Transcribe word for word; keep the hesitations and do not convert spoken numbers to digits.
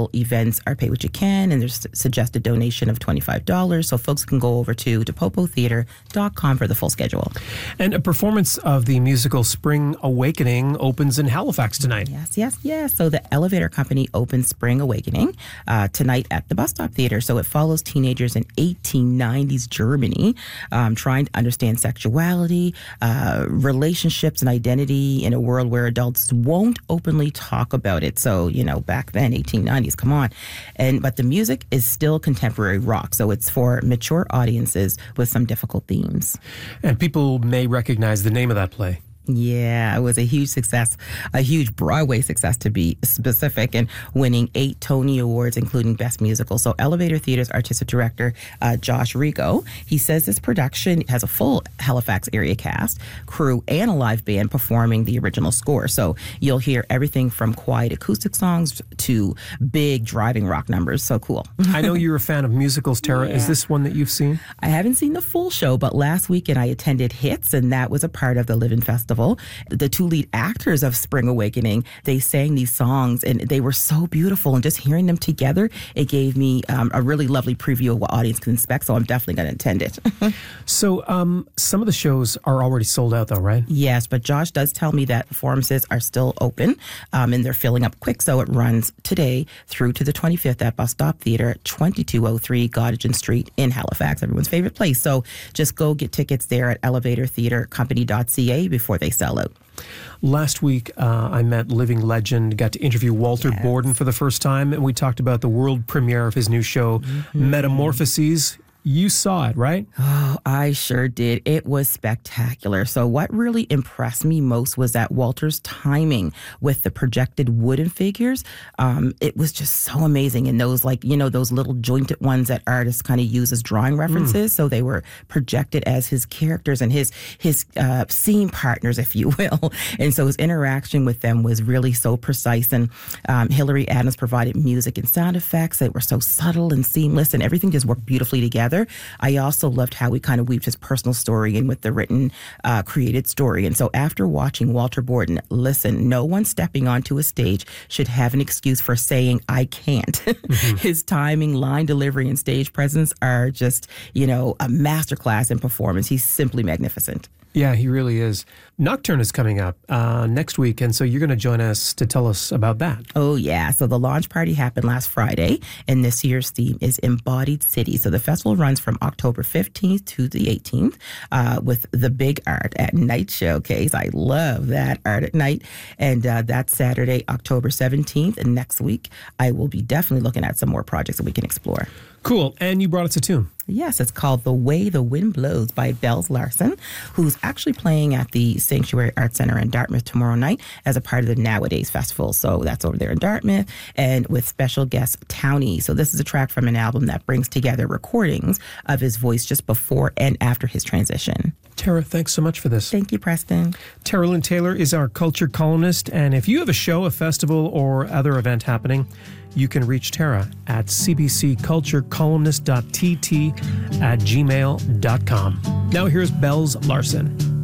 festival events are pay what you can, and there's a suggested donation of twenty-five dollars. So folks can go over to topopo theater dot com for the full schedule. And a performance of the musical Spring Awakening opens in Halifax tonight. Yes, yes, yes. So the Elevator Company opens Spring Awakening uh, tonight at the Bus Stop Theater. So it follows teenagers in eighteen nineties Germany um, trying to understand sexuality, uh, relationships, and identity in a world where adults won't openly talk about it. So, you know, back then, eighteen nineties, come on. And but the music is still contemporary rock. So it's for mature audiences with some difficult themes. And people may recognize the name of that play. Yeah, it was a huge success, a huge Broadway success to be specific, and winning eight Tony Awards, including Best Musical. So Elevator Theater's artistic director, uh, Josh Rigo, he says this production has a full Halifax area cast, crew, and a live band performing the original score. So you'll hear everything from quiet acoustic songs to big driving rock numbers. So cool. I know you're a fan of musicals, Tara. Yeah. Is this one that you've seen? I haven't seen the full show, but last weekend I attended Hits, and that was a part of the Live In Festival. The two lead actors of Spring Awakening, they sang these songs, and they were so beautiful. And just hearing them together, it gave me um, a really lovely preview of what audience can expect. So I'm definitely going to attend it. So um, some of the shows are already sold out, though, right? Yes, but Josh does tell me that performances are still open, um, and they're filling up quick. So it runs today through to the twenty-fifth at Bus Stop Theater at twenty-two oh three Gottingen Street in Halifax, everyone's favorite place. So just go get tickets there at elevator theater company dot c a before they sell out. Last week, uh, I met living legend, got to interview Walter Yes. Borden for the first time, and we talked about the world premiere of his new show, Mm-hmm. Metamorphoses. You saw it, right? Oh, I sure did. It was spectacular. So what really impressed me most was that Walter's timing with the projected wooden figures. Um, it was just so amazing. And those, like, you know, those little jointed ones that artists kind of use as drawing references. Mm. So they were projected as his characters and his his uh, scene partners, if you will. And so his interaction with them was really so precise. And um, Hillary Adams provided music and sound effects that were so subtle and seamless, and everything just worked beautifully together. I also loved how he kind of weaved his personal story in with the written, uh, created story. And so after watching Walter Borden, listen, no one stepping onto a stage should have an excuse for saying, I can't. Mm-hmm. His timing, line delivery, and stage presence are just, you know, a masterclass in performance. He's simply magnificent. Yeah, he really is. Nocturne is coming up uh, next week, and so you're going to join us to tell us about that. Oh, yeah. So the launch party happened last Friday, and this year's theme is Embodied City. So the festival runs from October fifteenth to the eighteenth uh, with the Big Art at Night Showcase. I love that, Art at Night. And uh, that's Saturday, October seventeenth. And next week, I will be definitely looking at some more projects that we can explore. Cool. And you brought us a tune. Yes, it's called The Way the Wind Blows by Bells Larson, who's actually playing at the Sanctuary Arts Center in Dartmouth tomorrow night as a part of the Nowadays Festival. So that's over there in Dartmouth, and with special guest Townie. So this is a track from an album that brings together recordings of his voice just before and after his transition. Tara, thanks so much for this. Thank you, Preston. Tara Lynn Taylor is our culture columnist, and if you have a show, a festival, or other event happening, you can reach Tara at c b c culture columnist dot t t at gmail dot com. Now here's Bells Larson.